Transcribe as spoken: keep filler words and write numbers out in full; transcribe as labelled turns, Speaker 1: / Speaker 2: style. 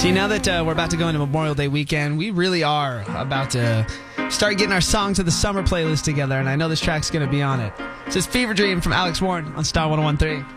Speaker 1: See, now that uh, we're about to go into Memorial Day weekend, we really are about to start getting our Songs of the Summer playlist together, and I know this track's going to be on it. This is Fever Dream from Alex Warren on Star one oh one point three.